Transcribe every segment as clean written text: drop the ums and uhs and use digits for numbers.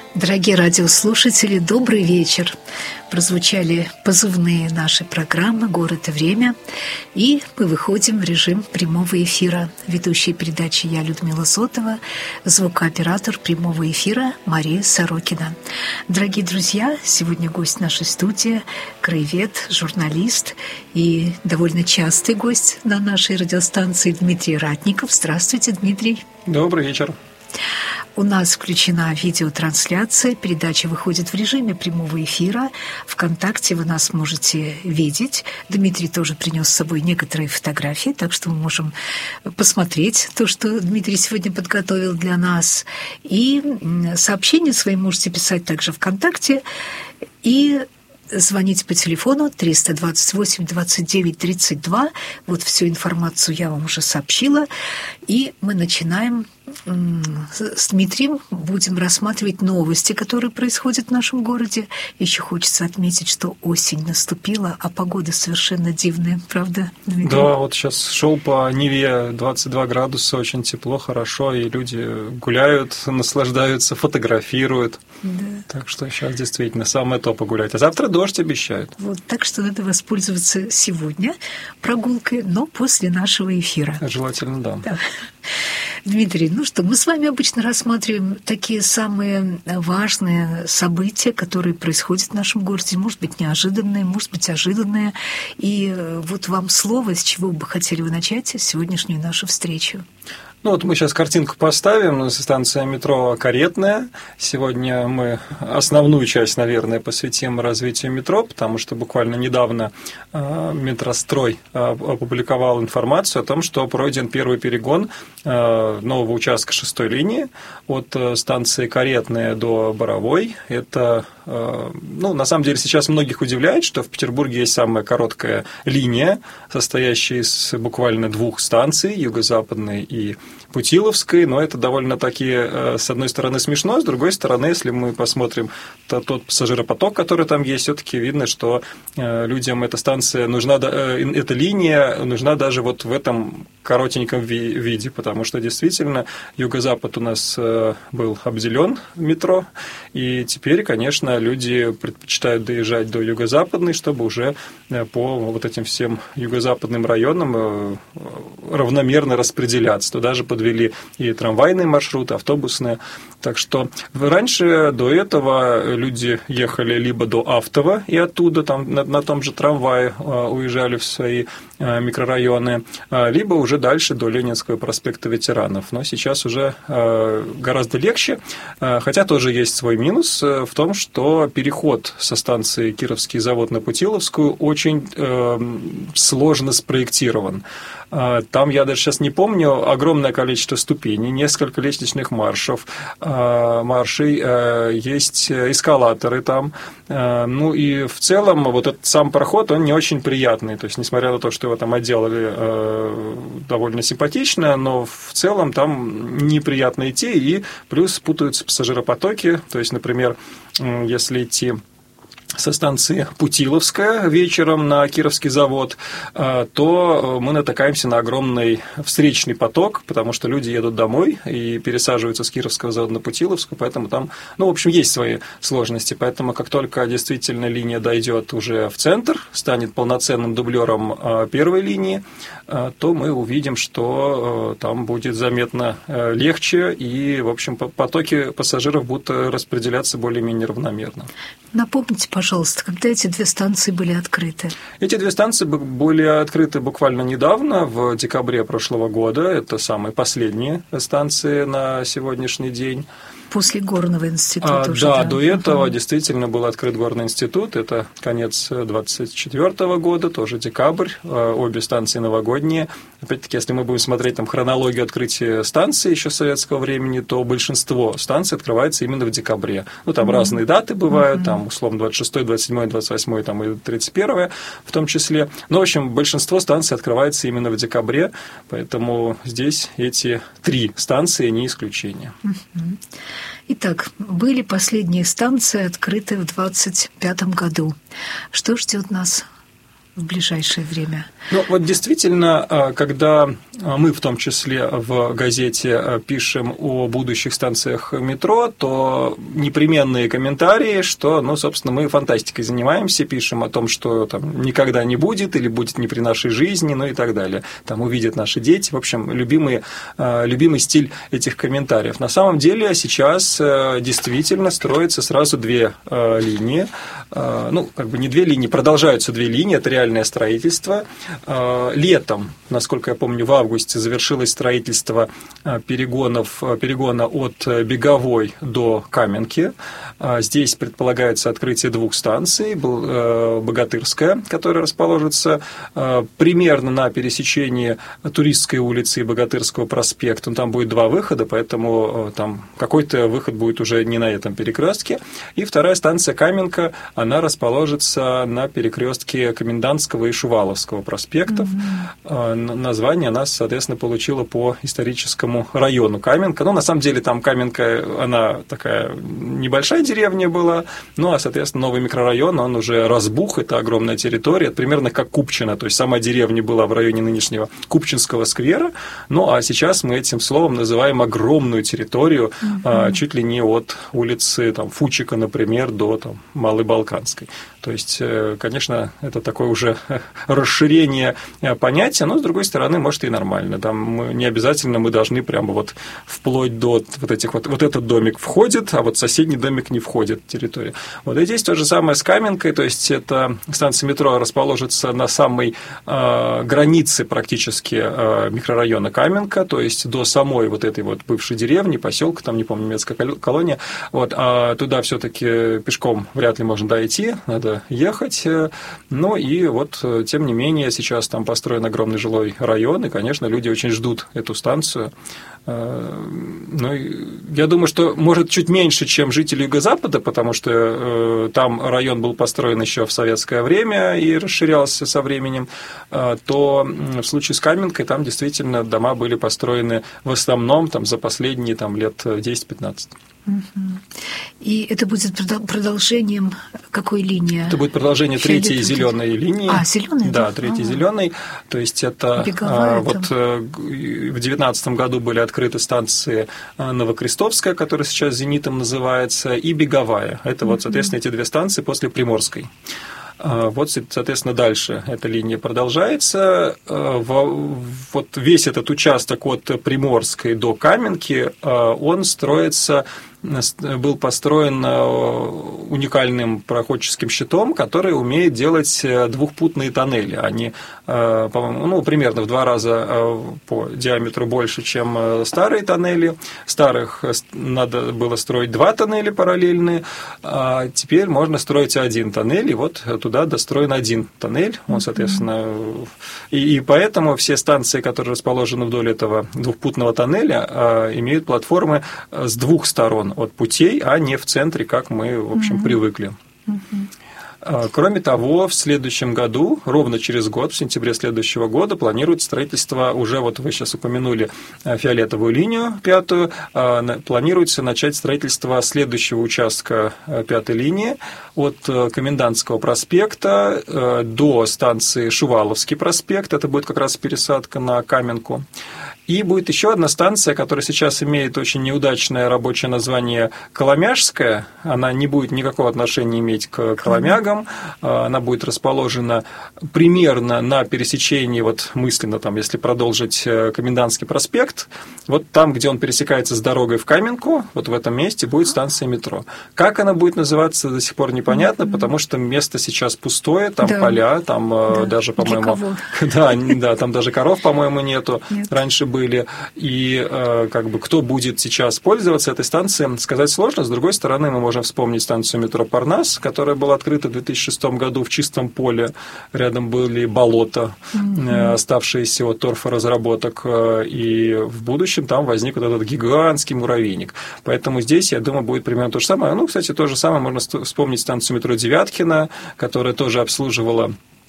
Дорогие радиослушатели, добрый вечер. Прозвучали позывные нашей программы «Город и время», и мы выходим в режим прямого эфира. Ведущая передачи я, Людмила Зотова, звукооператор прямого эфира Мария Сорокина. Дорогие друзья, сегодня гость нашей студии, краевед, журналист и довольно частый гость на нашей радиостанции Дмитрий Ратников. Здравствуйте, Дмитрий. Добрый вечер. У нас включена видеотрансляция, передача выходит в режиме прямого эфира. ВКонтакте вы нас можете видеть. Дмитрий тоже принес с собой некоторые фотографии, так что мы можем посмотреть то, что Дмитрий сегодня подготовил для нас. И сообщения свои можете писать также ВКонтакте и звоните по телефону 328-29-32. Вот всю информацию я вам уже сообщила. И мы начинаем с Дмитрием. Будем рассматривать новости, которые происходят в нашем городе. Еще хочется отметить, что осень наступила, а погода совершенно дивная. Правда, Дмитрий? Да, вот сейчас шел по Неве, 22 градуса, очень тепло, хорошо, и люди гуляют, наслаждаются, фотографируют. Да. Так что сейчас действительно самое то погулять. А завтра дождь обещают. Вот, так что надо воспользоваться сегодня прогулкой, но после нашего эфира. Желательно, да. Дмитрий, ну что, мы с вами обычно рассматриваем такие самые важные события, которые происходят в нашем городе, может быть, неожиданные, может быть, ожиданные. И вот вам слово, с чего бы хотели вы начать сегодняшнюю нашу встречу? Ну вот мы сейчас картинку поставим, станция метро Каретная. Сегодня мы основную часть, наверное, посвятим развитию метро, потому что буквально недавно Метрострой опубликовал информацию о том, что пройден первый перегон нового участка 6-й линии от станции Каретная до Боровой. Это, на самом деле, сейчас многих удивляет, что в Петербурге есть самая короткая линия, состоящая из буквально двух станций, юго-западной и Путиловской, но это довольно-таки, с одной стороны, смешно, с другой стороны, если мы посмотрим тот пассажиропоток, который там есть, все-таки видно, что людям эта станция нужна, эта линия нужна даже вот в этом коротеньком виде, потому что действительно юго-запад у нас был обделен метро, и теперь, конечно, люди предпочитают доезжать до юго-западной, чтобы уже по вот этим всем юго-западным районам равномерно распределяться. Туда же подвели и трамвайные маршруты, автобусные. Так что раньше, до этого, люди ехали либо до Автова и оттуда там, на том же трамвае уезжали в свои микрорайоны, либо уже дальше до Ленинского проспекта Ветеранов. Но сейчас уже гораздо легче, хотя тоже есть свой минус в том, что переход со станции Кировский завод на Путиловскую очень сложно спроектирован. Там, я даже сейчас не помню, огромное количество ступеней, несколько лестничных маршей, есть эскалаторы там. Ну и в целом вот этот сам проход, он не очень приятный. То есть, несмотря на то, что его там отделали довольно симпатично, но в целом там неприятно идти, и плюс путаются пассажиропотоки. То есть, например, если идти со станции Путиловская вечером на Кировский завод, то мы натыкаемся на огромный встречный поток, потому что люди едут домой и пересаживаются с Кировского завода на Путиловскую, поэтому там, в общем, есть свои сложности. Поэтому, как только действительно линия дойдет уже в центр, станет полноценным дублером первой линии, то мы увидим, что там будет заметно легче, и, в общем, потоки пассажиров будут распределяться более-менее равномерно. Напомните, пожалуйста, когда эти две станции были открыты? Эти две станции были открыты буквально недавно, в декабре прошлого года. Это самые последние станции на сегодняшний день. После Горного института уже, да, до этого действительно был открыт Горный институт. Это конец 24 года, тоже декабрь. Обе станции новогодние. Опять-таки, если мы будем смотреть там хронологию открытия станций еще советского времени, то большинство станций открывается именно в декабре. Там разные даты бывают, там, условно, 26, 27, 28 там, и 31 в том числе. Но, в общем, большинство станций открывается именно в декабре, поэтому здесь эти три станции не исключение. Итак, были последние станции открыты в 2025 году. Что ждет нас в ближайшее время? Вот действительно, когда мы в том числе в газете пишем о будущих станциях метро, то непременные комментарии, что, собственно, мы фантастикой занимаемся, пишем о том, что там никогда не будет или будет не при нашей жизни, и так далее. Там увидят наши дети. В общем, любимый стиль этих комментариев. На самом деле сейчас действительно строятся сразу две линии. Не две линии, продолжаются две линии, это реальное строительство. Летом, насколько я помню, в августе завершилось строительство перегона от Беговой до Каменки. Здесь предполагается открытие двух станций. Богатырская, которая расположится примерно на пересечении Туристской улицы и Богатырского проспекта. Там будет два выхода, поэтому там какой-то выход будет уже не на этом перекрестке. И вторая станция Каменка, она расположится на перекрестке Комендантского и Шуваловского проспектов. Название она, соответственно, получила по историческому району Каменка. На самом деле, там Каменка, она такая небольшая деревня была, соответственно, новый микрорайон, он уже разбух, это огромная территория, это примерно как Купчино, то есть сама деревня была в районе нынешнего Купчинского сквера, а сейчас мы этим словом называем огромную территорию, чуть ли не от улицы Фучика, например, до Малой Балканской. То есть, конечно, это такое уже расширение понятия, но, с другой стороны, может, и нормально. Там не обязательно мы должны прямо вплоть до вот этот домик входит, а соседний домик не входит в территорию. И здесь то же самое с Каменкой, то есть, эта станция метро расположится на самой границе практически микрорайона Каменка, то есть, до самой этой бывшей деревни, поселка, там, не помню, немецкая колония, а туда все-таки пешком вряд ли можно дойти, надо ехать, и тем не менее, сейчас там построен огромный жилой район, и, конечно, люди очень ждут эту станцию. Я думаю, что, может, чуть меньше, чем жители Юго-Запада, потому что там район был построен еще в советское время и расширялся со временем, то в случае с Каменкой там действительно дома были построены в основном за последние лет 10-15. И это будет продолжением какой линии? Это будет продолжение третьей зеленой линии. Зеленой? Да, третьей зеленой. То есть это в 2019 году были открыты станции Новокрестовская, которая сейчас «Зенитом» называется, и Беговая. Это соответственно, эти две станции после Приморской. Соответственно, дальше эта линия продолжается. Весь этот участок от Приморской до Каменки, он был построен уникальным проходческим щитом, который умеет делать двухпутные тоннели. Они, по-моему, примерно в 2 раза по диаметру больше, чем старые тоннели. Старых надо было строить 2 тоннеля параллельные, а теперь можно строить 1 тоннель, и туда достроен 1 тоннель. Соответственно, и поэтому все станции, которые расположены вдоль этого двухпутного тоннеля, имеют платформы с 2 сторон от путей, а не в центре, как мы, в общем, привыкли. Кроме того, в следующем году, ровно через год, в сентябре следующего года, планируется строительство, уже вы сейчас упомянули фиолетовую линию 5-ю, планируется начать строительство следующего участка 5-й линии от Комендантского проспекта до станции Шуваловский проспект, это будет как раз пересадка на Каменку. И будет еще одна станция, которая сейчас имеет очень неудачное рабочее название Коломяжская. Она не будет никакого отношения иметь к Коломягам. Она будет расположена примерно на пересечении, мысленно, если продолжить Комендантский проспект, там, где он пересекается с дорогой в Каменку, в этом месте будет станция метро. Как она будет называться, до сих пор непонятно, потому что место сейчас пустое, там поля, там даже, по-моему... Да, там даже коров, по-моему, нету. Раньше были. И кто будет сейчас пользоваться этой станцией, сказать сложно. С другой стороны, мы можем вспомнить станцию метро Парнас, которая была открыта в 2006 году в чистом поле. Рядом были болота, оставшиеся от торфоразработок. И в будущем там возник этот гигантский муравейник. Поэтому здесь, я думаю, будет примерно то же самое. Кстати, то же самое можно вспомнить станцию метро Девяткино, которая тоже обслуживала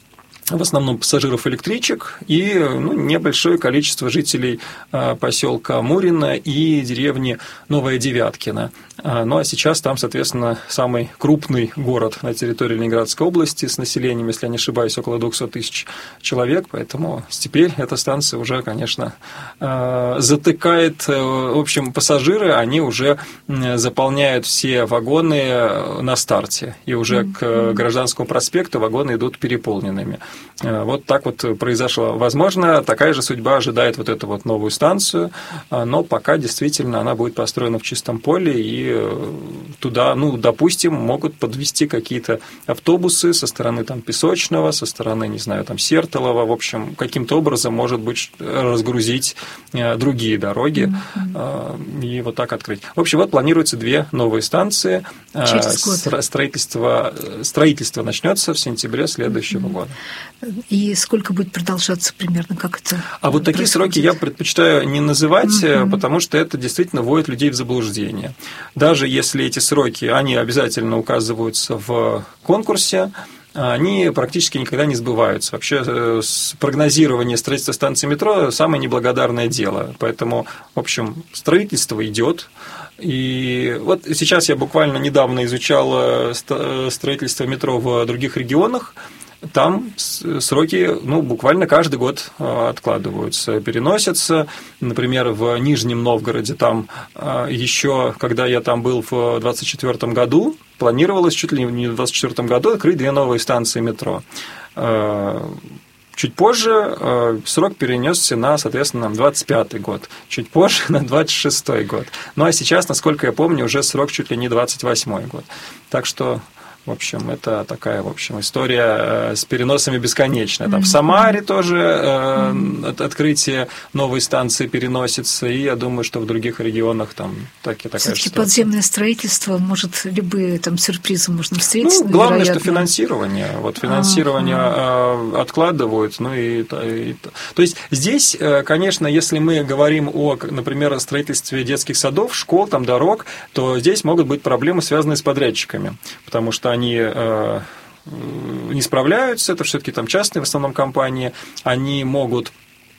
в основном пассажиров электричек и небольшое количество жителей поселка Мурино и деревни Новая Девяткино. Ну а сейчас там, соответственно, самый крупный город на территории Ленинградской области с населением, если я не ошибаюсь, около 200 тысяч человек, поэтому теперь эта станция уже, конечно, затыкает, в общем, пассажиры, они уже заполняют все вагоны на старте, и уже к Гражданскому проспекту вагоны идут переполненными. Вот так вот произошло. Возможно, такая же судьба ожидает вот эту вот новую станцию, но пока действительно она будет построена в чистом поле, и туда, допустим, могут подвести какие-то автобусы со стороны там Песочного, со стороны, не знаю, там Сертолова, в общем, каким-то образом, может быть, разгрузить другие дороги и вот так открыть. В общем, вот планируется 2 новые станции. Через год. Строительство начнется в сентябре следующего года. И сколько будет продолжаться примерно, как это вот такие сроки я предпочитаю не называть, потому что это действительно вводит людей в заблуждение. Даже если эти сроки, они обязательно указываются в конкурсе, они практически никогда не сбываются. Вообще прогнозирование строительства станции метро – самое неблагодарное дело. Поэтому, в общем, строительство идет. И вот сейчас я буквально недавно изучал строительство метро в других регионах. Там сроки, буквально каждый год откладываются, переносятся. Например, в Нижнем Новгороде, там еще, когда я там был в 2024 году, планировалось чуть ли не в 2024 году открыть 2 новые станции метро. Чуть позже срок перенесся на, соответственно, 25-й год, чуть позже на 26-й год. Ну а сейчас, насколько я помню, уже срок чуть ли не 28-й год. Так что... В общем, это такая, история с переносами бесконечная. Там в Самаре тоже открытие новой станции переносится, и я думаю, что в других регионах там такая ситуация. Все-таки подземное строительство, может, любые там сюрпризы можно встретить. Главное, что финансирование. Финансирование откладывают. То есть здесь, конечно, если мы говорим о, например, строительстве детских садов, школ, там, дорог, то здесь могут быть проблемы, связанные с подрядчиками, потому что они не справляются, это все-таки там частные в основном компании, они могут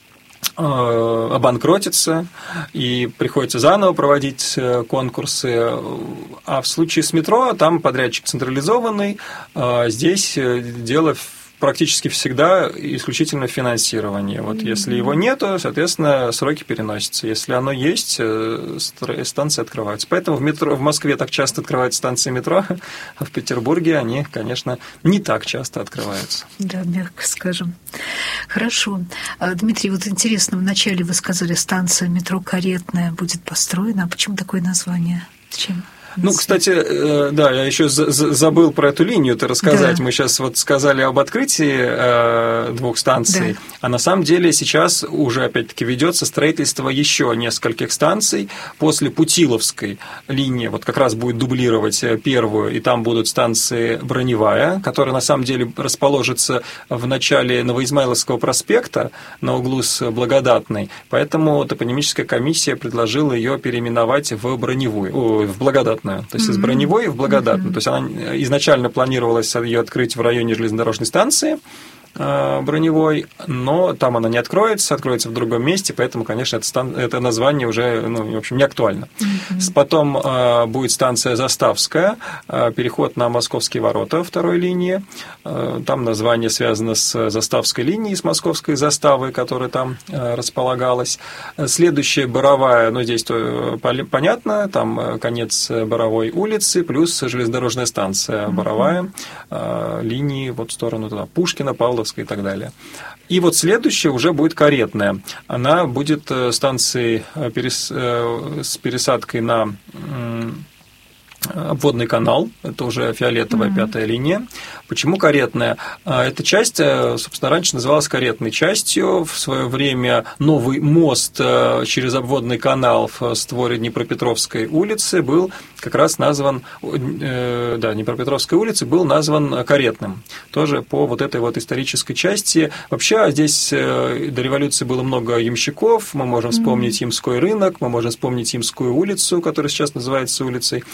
обанкротиться, и приходится заново проводить конкурсы. А в случае с метро там подрядчик централизованный, здесь дело практически всегда исключительно финансирование. Вот если его нету, соответственно, сроки переносятся. Если оно есть, станции открываются. Поэтому в Москве так часто открываются станции метро, а в Петербурге они, конечно, не так часто открываются. Да, мягко скажем. Хорошо. Дмитрий, вот интересно, вначале вы сказали, станция метро Каретная будет построена. А почему такое название? Зачем? Кстати, да, я еще забыл про эту линию-то рассказать. Да. Мы сейчас сказали об открытии 2 станций, да. А на самом деле сейчас уже, опять-таки, ведется строительство еще нескольких станций после Путиловской линии. Вот как раз будет дублировать первую, и там будут станции Броневая, которая на самом деле расположится в начале Новоизмайловского проспекта на углу с Благодатной. Поэтому топонимическая комиссия предложила ее переименовать в Броневую, в Благодатную. То есть из Броневой в Благодатную. То есть она изначально планировалась ее открыть в районе железнодорожной станции Броневой, но там она не откроется в другом месте, поэтому, конечно, это название уже, в общем, не актуально. Потом будет станция Заставская, переход на Московские ворота 2-й линии. Там название связано с Заставской линией, с Московской заставой, которая там располагалась. Следующая Боровая, здесь понятно, там конец Боровой улицы, плюс железнодорожная станция Боровая, линии в сторону туда, Пушкина, Павловска и так далее. И вот следующая уже будет Каретная. Она будет станцией с пересадкой на обводный канал, это уже фиолетовая 5-я линия. Почему Каретная? Эта часть, собственно, раньше называлась Каретной частью. В свое время новый мост через обводный канал в створе Днепропетровской улицы был как раз назван, Днепропетровской улицы был назван Каретным. Тоже по вот этой исторической части. Вообще здесь до революции было много ямщиков. Мы можем вспомнить Ямской рынок, мы можем вспомнить Ямскую улицу, которая сейчас называется улицей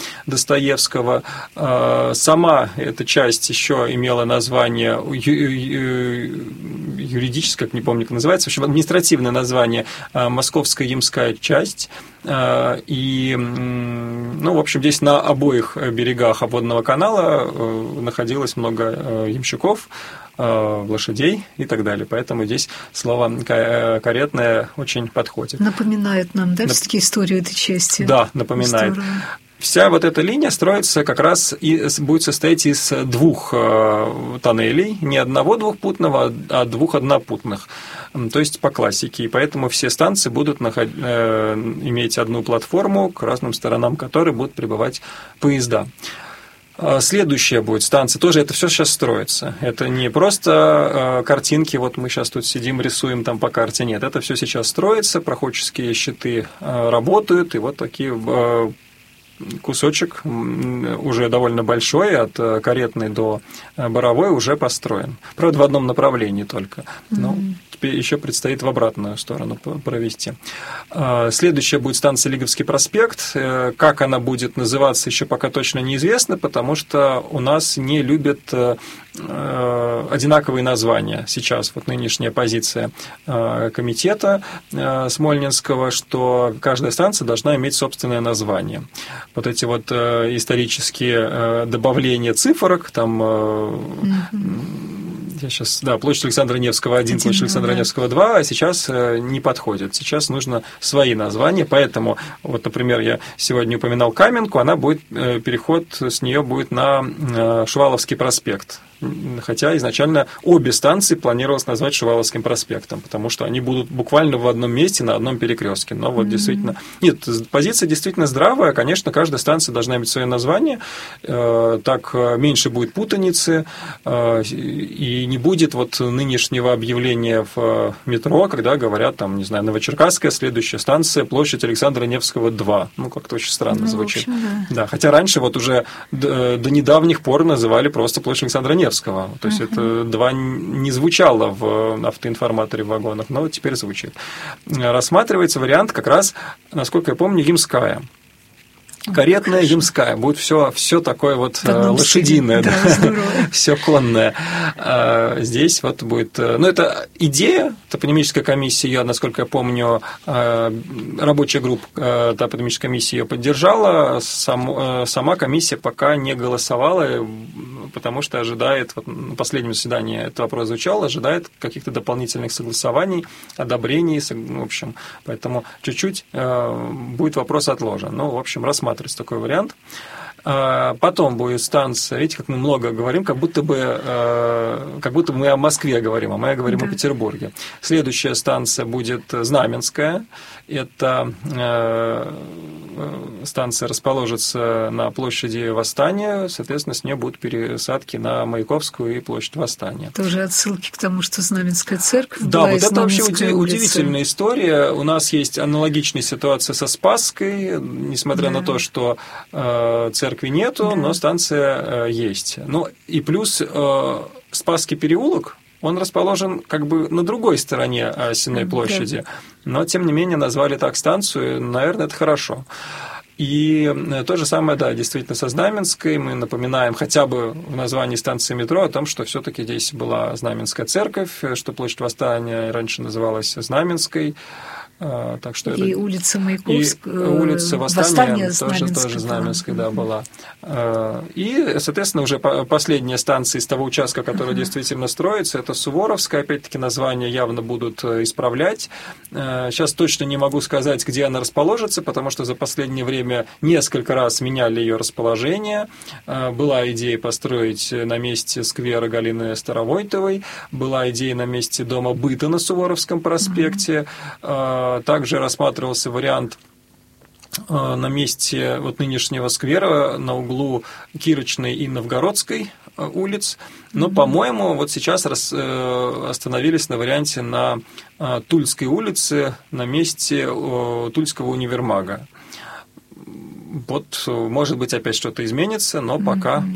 Достоевского. Сама эта часть еще имела название юридическое, не помню, как называется, в общем, административное название Московская Ямская часть. И, ну, в общем, здесь на обоих берегах обводного канала находилось много ямщиков, лошадей и так далее. Поэтому здесь слово «каретное» очень подходит. Напоминает нам, да, все-таки историю этой части? Да, напоминает. Здорово. Вся вот эта линия строится как раз и будет состоять из двух тоннелей, не одного двухпутного, а двух однопутных, то есть по классике. И поэтому все станции будут иметь одну платформу, к разным сторонам которой будут прибывать поезда. Следующая будет станция, тоже это все сейчас строится. Это не просто картинки, вот мы сейчас тут сидим, рисуем там по карте, нет, это все сейчас строится, проходческие щиты работают, и вот такие кусочек уже довольно большой, от Каретной до Боровой, уже построен. Правда, в одном направлении только. Но теперь еще предстоит в обратную сторону провести. Следующая будет станция Лиговский проспект. Как она будет называться, еще пока точно неизвестно, потому что у нас не любят одинаковые названия. Сейчас вот нынешняя позиция комитета Смольнинского, что каждая станция должна иметь собственное название. Вот эти вот исторические добавления цифрок, там я сейчас, да, площадь Александра Невского 1, площадь Александра Невского 2, а сейчас не подходит. Сейчас нужно свои названия, поэтому, вот, например, я сегодня упоминал Каменку, она будет, переход с нее будет на Шуваловский проспект. Хотя изначально обе станции планировалось назвать Шуваловским проспектом, потому что они будут буквально в одном месте, на одном перекрестке. Но вот действительно... Нет, позиция действительно здравая. Конечно, каждая станция должна иметь свое название. Так меньше будет путаницы, и не будет вот нынешнего объявления в метро, когда говорят, там, не знаю, Новочеркасская, следующая станция, площадь Александра Невского 2. Ну, как-то очень странно звучит. В общем, да. Хотя раньше вот уже до недавних пор называли просто площадь Александра Невского. То есть это 2 не звучало в автоинформаторе в вагонах, но теперь звучит. Рассматривается вариант как раз, насколько я помню, Ямская. Каретная, Ямская. Будет все такое вот лошадиное, да, все конное. Здесь вот будет... Ну, это идея, топонимическая комиссия, ее, насколько я помню, рабочая группа топонимической комиссии ее поддержала, сама комиссия пока не голосовала, потому что ожидает, вот на последнем заседании этот вопрос звучал, ожидает каких-то дополнительных согласований, одобрений, в общем, поэтому чуть-чуть будет вопрос отложен. Ну, в общем, рассматривается такой вариант. Потом будет станция, видите, как мы много говорим, как будто бы мы о Москве говорим, а мы говорим о Петербурге. Следующая станция будет Знаменская. Это станция расположится на площади Восстания, соответственно, с нее будут пересадки на Маяковскую и площадь Восстания. Тоже отсылки к тому, что Знаменская церковь да, была, вот это вообще удивительная история. У нас есть аналогичная ситуация со Спасской, несмотря на то, что церкви нету, но станция есть. Ну и плюс Спасский переулок, он расположен как бы на другой стороне Сенной площади, но тем не менее назвали так станцию, наверное, это хорошо. И то же самое, да, действительно, со Знаменской. Мы напоминаем хотя бы в названии станции метро о том, что все-таки здесь была Знаменская церковь, что площадь Восстания раньше называлась Знаменской. Так что и это... улица Маяковская, и улица Восстания тоже Знаменская, да, была. И, соответственно, уже последняя станция из того участка, который действительно строится, это Суворовская. Опять-таки, названия явно будут исправлять. Сейчас точно не могу сказать, где она расположится, потому что за последнее время несколько раз меняли ее расположение. Была идея построить на месте сквера Галины Старовойтовой, была идея на месте дома быта на Суворовском проспекте. Также рассматривался вариант на месте вот нынешнего сквера на углу Кирочной и Новгородской улиц. Но, по-моему, вот сейчас остановились на варианте на Тульской улице, на месте Тульского универмага. Вот, может быть, опять что-то изменится, но пока